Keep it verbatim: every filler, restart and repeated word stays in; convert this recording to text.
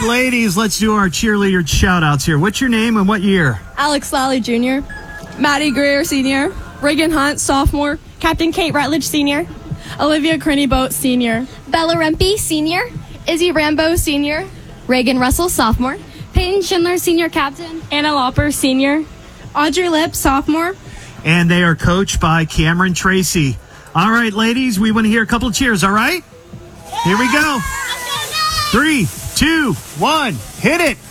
ladies, let's do our cheerleader shout-outs here. What's your name and what year? Alex Lally Junior Maddie Greer Senior Reagan Hunt Sophomore, Captain Kate Rutledge Senior Olivia Crenny-Boat Senior Bella Rempe Senior Izzy Rambo Senior Reagan Russell Sophomore, Peyton Schindler Senior Captain, Anna Lauper Senior Audrey Lipp Sophomore. And they are coached by Cameron Tracy. All right, ladies, we want to hear a couple of cheers, all right? Here we go. Three, two, one, hit it.